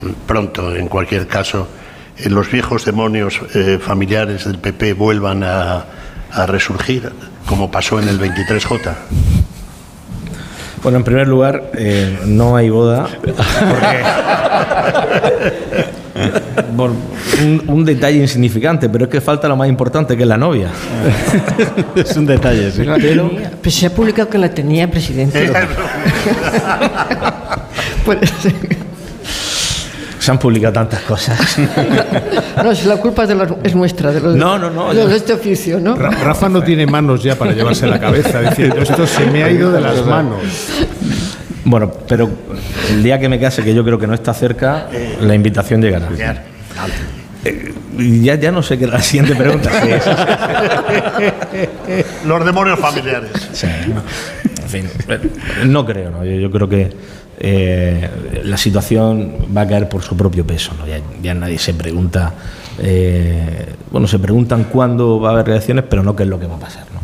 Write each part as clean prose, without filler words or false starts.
pronto, en cualquier caso, los viejos demonios familiares del PP vuelvan a resurgir, como pasó en el 23J. Bueno, en primer lugar, no hay boda, porque un detalle insignificante, pero es que falta lo más importante, que es la novia. Es un detalle, sí. Pero se ha publicado que la tenía, presidente. Se han publicado tantas cosas. No, si la culpa es nuestra, de los de este oficio, ¿no? Rafa no tiene manos ya para llevarse la cabeza, diciendo, esto se me ha ido de las manos. Bueno, pero el día que me case, que yo creo que no está cerca, la invitación llegará. Ya no sé qué es la siguiente pregunta. Los demonios familiares. Sí, en fin, no creo, ¿no? Yo creo que la situación va a caer por su propio peso, ¿no? Ya nadie se pregunta, se preguntan cuándo va a haber elecciones, pero no qué es lo que va a pasar, ¿no?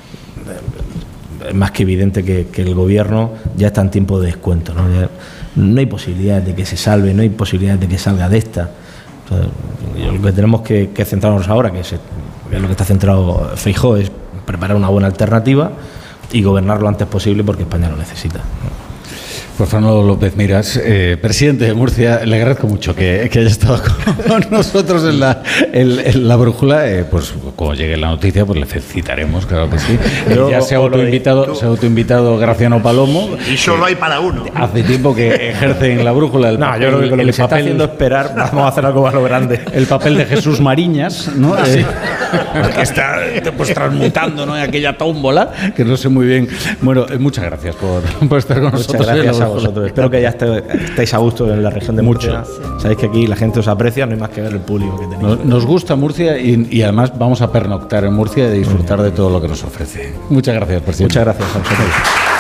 Es más que evidente que el gobierno ya está en tiempo de descuento, ¿no? No hay posibilidades de que se salve, no hay posibilidades de que salga de esta. Entonces, lo que tenemos que centrarnos ahora, que es lo que está centrado Feijóo, es preparar una buena alternativa y gobernar lo antes posible, porque España lo necesita, ¿no? Pues Fernando López Miras, presidente de Murcia, le agradezco mucho que haya estado con nosotros en la brújula. Pues cuando llegue la noticia, pues le felicitaremos, claro que sí. Ya se ha autoinvitado Graciano Palomo. Y solo hay para uno. Hace tiempo que ejerce en la brújula yo creo que con lo que se está haciendo esperar, vamos a hacer algo más lo grande. El papel de Jesús Mariñas, ¿no? Sí. Que está pues transmutando, ¿no?, en aquella tómbola, que no sé muy bien. Bueno, muchas gracias por estar con nosotros. Muchas gracias a vosotros. Espero que ya estéis a gusto en la región de Murcia. Sabéis que aquí la gente os aprecia, no hay más que ver el público que tenéis. Nos gusta Murcia y además vamos a pernoctar en Murcia y disfrutar de todo lo que nos ofrece. Muchas gracias, presidente. Muchas gracias a vosotros.